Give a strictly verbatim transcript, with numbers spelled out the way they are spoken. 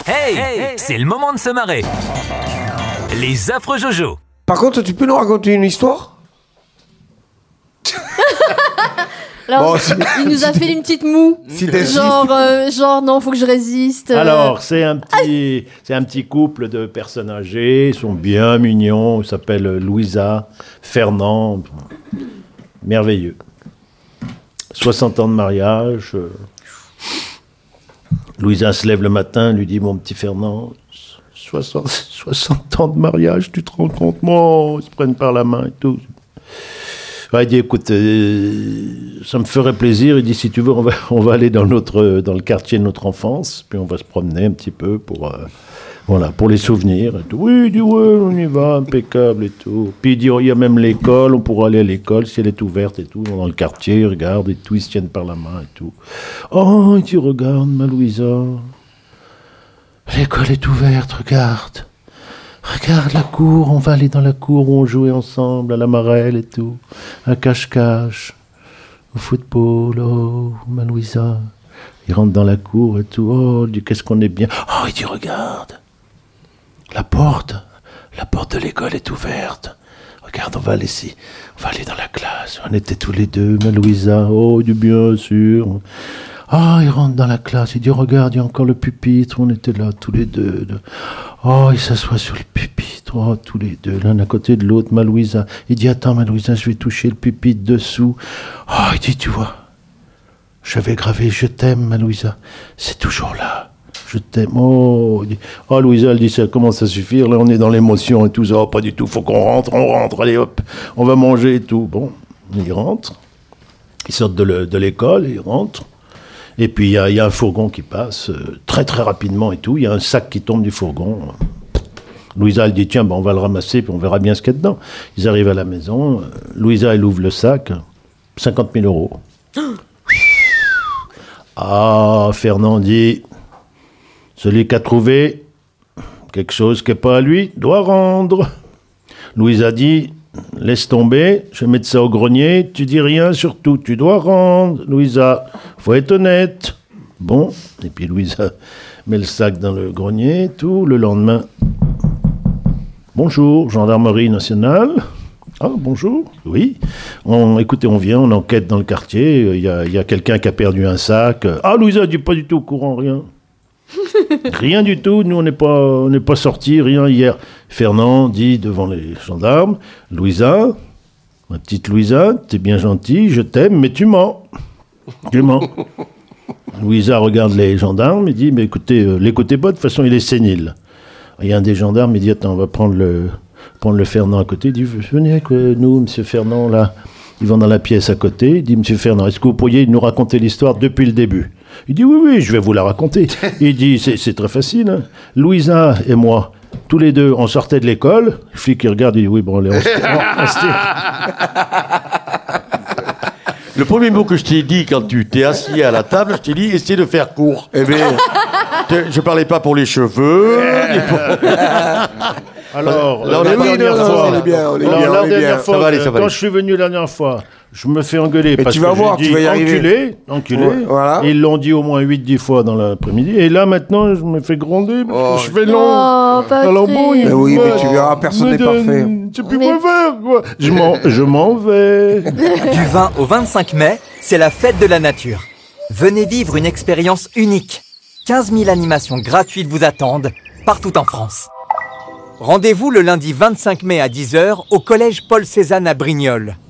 Hey, hey, c'est le moment de se marrer. Les affreux Jojo. Par contre, tu peux nous raconter une histoire? Alors, Bon, si- il nous a fait une petite moue. Si t'insistes. Genre, euh, genre, non, faut que je résiste. euh. Alors, c'est un petit, c'est un petit couple de personnes âgées, ils sont bien mignons, ils s'appellent Louisa, Fernand, merveilleux. soixante ans de mariage. euh. Louisa se lève le matin, lui dit, mon petit Fernand, soixante, soixante ans de mariage, tu te rends compte, moi, ils se prennent par la main et tout. Ouais, il dit, écoute, euh, ça me ferait plaisir. Il dit, si tu veux, on va, on va aller dans, notre, dans le quartier de notre enfance, puis on va se promener un petit peu pour, euh, voilà, pour les souvenirs. Et tout. Oui, il dit, ouais, on y va, impeccable et tout. Puis il dit, oh, il y a même l'école, on pourra aller à l'école si elle est ouverte et tout. Dans le quartier, ils regardent et tout, ils se tiennent par la main et tout. Oh, il dit, regarde, ma Louisa, l'école est ouverte, regarde. Regarde la cour, on va aller dans la cour où on jouait ensemble, à la marelle et tout, à cache-cache, au football, oh, ma Louisa. Il rentre dans la cour et tout, oh, il dit, qu'est-ce qu'on est bien. Oh, il dit, regarde, la porte, la porte de l'école est ouverte. Regarde, on va aller ici, on va aller dans la classe. On était tous les deux, ma Louisa, oh, il dit, bien sûr. Ah, il rentre dans la classe, il dit, regarde, il y a encore le pupitre, on était là tous les deux. Oh, il s'assoit sur le pupitre, oh, tous les deux, l'un à côté de l'autre, ma Louisa. Il dit, attends, ma Louisa, je vais toucher le pupitre dessous. Oh, il dit, tu vois, j'avais gravé, je t'aime, ma Louisa, c'est toujours là. Je t'aime, oh, il dit, oh, Louisa, elle dit, ça commence à suffire, là, on est dans l'émotion et tout ça, oh, pas du tout, faut qu'on rentre, on rentre, allez, hop, on va manger et tout. Bon, il rentre, ils sortent de, le, de l'école, ils rentrent. Et puis, il y, y a un fourgon qui passe euh, très, très rapidement et tout. Il y a un sac qui tombe du fourgon. Louisa, elle dit, tiens, ben, on va le ramasser, puis on verra bien ce qu'il y a dedans. Ils arrivent à la maison. Euh, Louisa, elle ouvre le sac. cinquante mille euros. Ah, Fernand dit, celui qui a trouvé quelque chose qui n'est pas à lui doit rendre. Louisa dit, laisse tomber, je vais mettre ça au grenier, tu dis rien surtout, tu dois rendre, Louisa, faut être honnête. Bon, et puis Louisa met le sac dans le grenier, tout, le lendemain. Bonjour, gendarmerie nationale. Ah, bonjour, oui. On, écoutez, on vient, on enquête dans le quartier, il y a, y a quelqu'un qui a perdu un sac. Ah, Louisa dit pas du tout au courant, rien. Rien du tout, nous on n'est pas, on n'est pas sortis, rien hier. Fernand dit devant les gendarmes, Louisa, ma petite Louisa, t'es bien gentille, je t'aime, mais tu mens. Tu mens. Louisa regarde les gendarmes et dit, mais écoutez, euh, l'écoutez pas, de toute façon il est sénile. Il y a un des gendarmes, il dit, attends, on va prendre le, prendre le Fernand à côté. Il dit, venez avec nous, monsieur Fernand, là. Ils vont dans la pièce à côté. Il dit, monsieur Fernand, est-ce que vous pourriez nous raconter l'histoire depuis le début? Il dit, oui, oui, je vais vous la raconter. Il dit, c'est, c'est très facile. Hein. Louisa et moi, tous les deux, on sortait de l'école. Le flic, il regarde, il dit, oui, bon, allez, on se on se Le premier mot que je t'ai dit quand tu t'es assis à la table, je t'ai dit, essaye de faire court. Eh bien, Je parlais pas pour les cheveux. ni pour- Alors, Là, on la est bien, dernière non, fois, on est bien, on est alors, bien, la on est dernière bien. fois, Ça va aller, euh, ça va quand aller. je suis venu la dernière fois, je me fais engueuler Mais parce tu que vas j'ai voir, dit tu vas y arriver. enculé, enculé. Ouais, voilà. Et ils l'ont dit au moins huit dix fois dans l'après-midi. Et là, maintenant, je me fais gronder parce Oh. que je fais Oh, long. Patrick. Alors bon, il Mais oui, me- mais tu verras, personne me n'est donne- parfait. Je sais plus Mais- quoi faire, quoi. Je m'en, je m'en vais. Du vingt au vingt-cinq mai, c'est la fête de la nature. Venez vivre une expérience unique. quinze mille animations gratuites vous attendent, partout en France. Rendez-vous le lundi vingt-cinq mai à dix heures au collège Paul Cézanne à Brignoles.